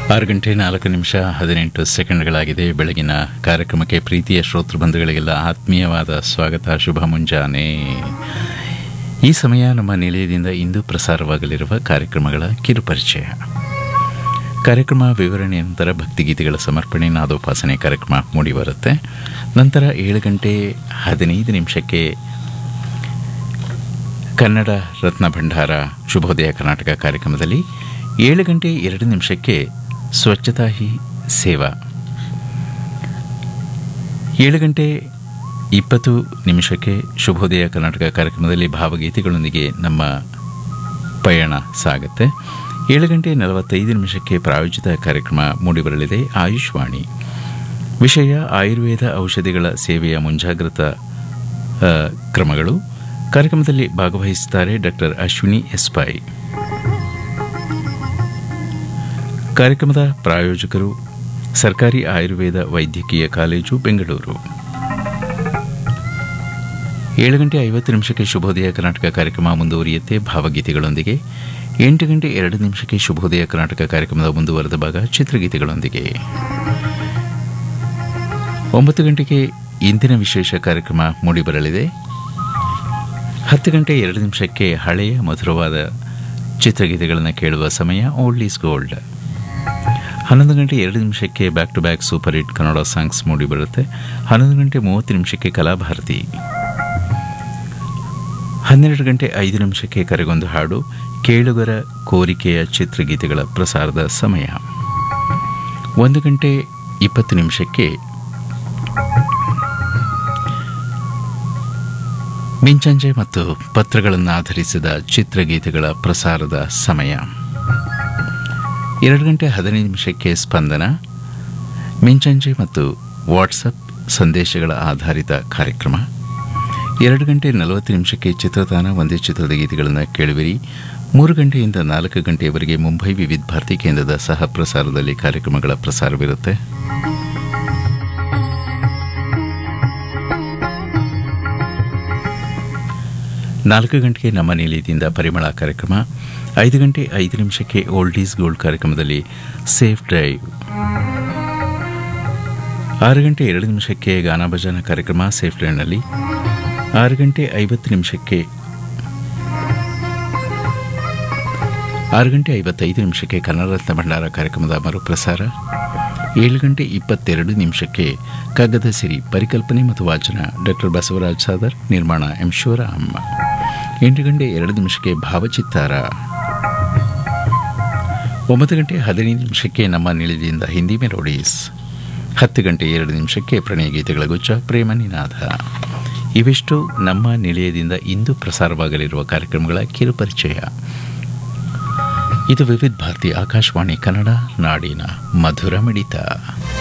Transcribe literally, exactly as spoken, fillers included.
ಆರು ಗಂಟೆ ನಾಲ್ಕು ನಿಮಿಷ ಹದಿನೆಂಟು ಸೆಕೆಂಡ್ಗಳಾಗಿದೆ. ಬೆಳಗಿನ ಕಾರ್ಯಕ್ರಮಕ್ಕೆ ಪ್ರೀತಿಯ ಶ್ರೋತೃಬಂಧುಗಳಿಗೆಲ್ಲ ಆತ್ಮೀಯವಾದ ಸ್ವಾಗತ, ಶುಭ ಮುಂಜಾನೆ. ಈ ಸಮಯ ನಮ್ಮ ನಿಲಯದಿಂದ ಇಂದು ಪ್ರಸಾರವಾಗಲಿರುವ ಕಾರ್ಯಕ್ರಮಗಳ ಕಿರುಪರಿಚಯ. ಕಾರ್ಯಕ್ರಮ ವಿವರಣೆ ನಂತರ ಭಕ್ತಿಗೀತೆಗಳ ಸಮರ್ಪಣೆ, ನಾದೋಪಾಸನೆ ಕಾರ್ಯಕ್ರಮ ಮೂಡಿಬರುತ್ತೆ. ನಂತರ ಏಳು ಗಂಟೆ ಹದಿನೈದು ನಿಮಿಷಕ್ಕೆ ಕನ್ನಡ ರತ್ನ ಭಂಡಾರ ಶುಭೋದಯ ಕರ್ನಾಟಕ ಕಾರ್ಯಕ್ರಮದಲ್ಲಿ, ಏಳು ಗಂಟೆ ಎರಡು ನಿಮಿಷಕ್ಕೆ ಸ್ವಚ್ಛತಾ ಹಿ ಸೇವಾ, ಏಳು ಗಂಟೆ ಇಪ್ಪತ್ತು ನಿಮಿಷಕ್ಕೆ ಶುಭೋದಯ ಕರ್ನಾಟಕ ಕಾರ್ಯಕ್ರಮದಲ್ಲಿ ಭಾವಗೀತೆಗಳೊಂದಿಗೆ ನಮ್ಮ ಪಯಣ ಸಾಗುತ್ತೆ. ಏಳು ಗಂಟೆ ನಲವತ್ತೈದು ನಿಮಿಷಕ್ಕೆ ಪ್ರಾಯೋಜಿತ ಕಾರ್ಯಕ್ರಮ ಮೂಡಿಬರಲಿದೆ, ಆಯುಷ್ವಾಣಿ. ವಿಷಯ ಆಯುರ್ವೇದ ಔಷಧಿಗಳ ಸೇವೆಯ ಮುಂಜಾಗ್ರತಾ ಕ್ರಮಗಳು. ಕಾರ್ಯಕ್ರಮದಲ್ಲಿ ಭಾಗವಹಿಸುತ್ತಾರೆ ಡಾಕ್ಟರ್ ಅಶ್ವಿನಿ ಎಸ್ ಪೈ. ಕಾರ್ಯಕ್ರಮದ ಪ್ರಾಯೋಜಕರು ಸರ್ಕಾರಿ ಆಯುರ್ವೇದ ವೈದ್ಯಕೀಯ ಕಾಲೇಜು, ಬೆಂಗಳೂರು. ಏಳು ಗಂಟೆ ಐವತ್ತು ನಿಮಿಷಕ್ಕೆ ಶುಭೋದಯ ಕರ್ನಾಟಕ ಕಾರ್ಯಕ್ರಮ ಮುಂದುವರಿಯುತ್ತೆ ಭಾವಗೀತೆಗಳೊಂದಿಗೆ. ಎಂಟು ಗಂಟೆ ಎರಡು ನಿಮಿಷಕ್ಕೆ ಶುಭೋದಯ ಕರ್ನಾಟಕ ಕಾರ್ಯಕ್ರಮದ ಮುಂದುವರೆದ ಭಾಗ ಚಿತ್ರಗೀತೆಗಳೊಂದಿಗೆ. ಒಂಬತ್ತು ಗಂಟೆಗೆ ಇಂದಿನ ವಿಶೇಷ ಕಾರ್ಯಕ್ರಮ ಮೂಡಿಬರಲಿದೆ. ಹತ್ತು ಗಂಟೆ ಎರಡು ನಿಮಿಷಕ್ಕೆ ಹಳೆಯ ಮಧುರವಾದ ಚಿತ್ರಗೀತೆಗಳನ್ನು ಕೇಳುವ ಸಮಯ, ಓಲ್ಡ್ ಈಸ್ ಗೋಲ್ಡ್. ಹನ್ನೊಂದು ಗಂಟೆ ಎರಡು ನಿಮಿಷಕ್ಕೆ back to back super hit Kannada songs ಮೂಡಿಬರುತ್ತೆ. ಹನ್ನೊಂದು ಗಂಟೆ ಮೂವತ್ತು ನಿಮಿಷಕ್ಕೆ ಕಲಾಭಾರತಿ. ಹನ್ನೆರಡು ಗಂಟೆ ಐದು ನಿಮಿಷಕ್ಕೆ ಕರೆಗೊಂದು ಹಾಡು, ಕೇಳುಗರ ಕೋರಿಕೆಯ ಚಿತ್ರಗೀತೆಗಳ ಪ್ರಸಾರದ ಸಮಯ. ಒಂದು ಗಂಟೆ ಇಪ್ಪತ್ತು ನಿಮಿಷಕ್ಕೆ ಮಿಂಚಂಜೆ ಮತ್ತು ಪತ್ರಗಳನ್ನು ಆಧರಿಸಿದ ಚಿತ್ರಗೀತೆಗಳ ಪ್ರಸಾರದ ಸಮಯ. ಎರಡು ಗಂಟೆ ಹದಿನೈದು ನಿಮಿಷಕ್ಕೆ ಸ್ಪಂದನ, ಮಿಂಚಂಜೆ ಮತ್ತು ವಾಟ್ಸಪ್ ಸಂದೇಶಗಳ ಆಧಾರಿತ ಕಾರ್ಯಕ್ರಮ. ಎರಡು ಗಂಟೆ ನಲವತ್ತು ನಿಮಿಷಕ್ಕೆ ಚಿತ್ರತಾನ, ಒಂದೇ ಚಿತ್ರದ ಗೀತೆಗಳನ್ನು ಕೇಳುವಿರಿ. ಮೂರು ಗಂಟೆಯಿಂದ ನಾಲ್ಕು ಗಂಟೆಯವರೆಗೆ ಮುಂಬೈ ವಿವಿಧ ಭಾರತಿ ಕೇಂದ್ರದ ಸಹ ಪ್ರಸಾರದಲ್ಲಿ ಕಾರ್ಯಕ್ರಮಗಳ ಪ್ರಸಾರವಿರುತ್ತೆ. ನಾಲ್ಕು ಗಂಟೆಗೆ ನಮ್ಮ ನಿಲಯದಿಂದ ಪರಿಮಳ ಕಾರ್ಯಕ್ರಮ. ಐದು ಗಂಟೆ ಐದು ನಿಮಿಷಕ್ಕೆ ಓಲ್ಡ್ ಈಸ್ ಗೋಲ್ಡ್ ಕಾರ್ಯಕ್ರಮದಲ್ಲಿ ಸೇಫ್ ಡ್ರೈವ್. ಆರು ಗಂಟೆ ಎರಡು ನಿಮಿಷಕ್ಕೆ ಗಾನ ಭಜನ ಕಾರ್ಯಕ್ರಮ ಸೇಫ್ ಡ್ರೈವ್ನಲ್ಲಿ. ಆರು ಗಂಟೆ ಐವತ್ತು ನಿಮಿಷಕ್ಕೆ ಆರು ಗಂಟೆ ಐವತ್ತೈದು ನಿಮಿಷಕ್ಕೆ ಕನ್ನಡ ರತ್ನ ಭಂಡಾರ ಕಾರ್ಯಕ್ರಮದ ಮರುಪ್ರಸಾರ. ಏಳು ಗಂಟೆ ಇಪ್ಪತ್ತೆರಡು ನಿಮಿಷಕ್ಕೆ ಕಗ್ಗದ ಸಿರಿ, ಪರಿಕಲ್ಪನೆ ಮತ್ತು ವಾಚನ ಡಾಕ್ಟರ್ ಬಸವರಾಜ್ ಸಾದರ್, ನಿರ್ಮಾಣ ಎಂ ಶಿವರಾಮ್. ಎಂಟು ಗಂಟೆ ಎರಡು ನಿಮಿಷಕ್ಕೆ ಭಾವಚಿತ್ತಾರ. ಒಂಬತ್ತು ಗಂಟೆ ಹದಿನೈದು ನಿಮಿಷಕ್ಕೆ ನಮ್ಮ ನಿಲಯದಿಂದ ಹಿಂದಿ ಮೆಲೋಡೀಸ್. ಹತ್ತು ಗಂಟೆ ಎರಡು ನಿಮಿಷಕ್ಕೆ ಪ್ರಣಯ ಗೀತೆಗಳ ಗುಚ್ಛ, ಪ್ರೇಮ ನಿನಾದ. ಇವಿಷ್ಟು ನಮ್ಮ ನಿಲಯದಿಂದ ಇಂದು ಪ್ರಸಾರವಾಗಲಿರುವ ಕಾರ್ಯಕ್ರಮಗಳ ಕಿರುಪರಿಚಯ. ಇದು ವಿವಿಧ ಭಾರತಿ ಆಕಾಶವಾಣಿ ಕನ್ನಡ, ನಾಡಿನ ಮಧುರ ಮಿಡಿತ.